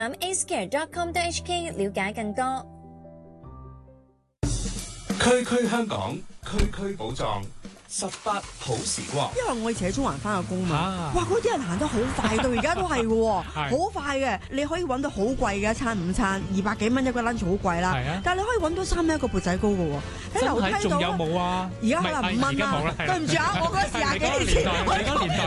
acare.com.hk 了解更多。 區區香港，區區寶藏，18好時光。 因為我以前喺中環翻個工嘛，哇！嗰啲人行得好快，到而家都係嘅，好快嘅。你可以揾到好貴嘅一餐午餐，200幾蚊一個 lunch 好貴啦。但係你可以揾到3蚊一個缽仔糕嘅喎。喺樓梯度仲有冇啊？ 而家可能5蚊啦。對唔住啊，我嗰時廿幾年前。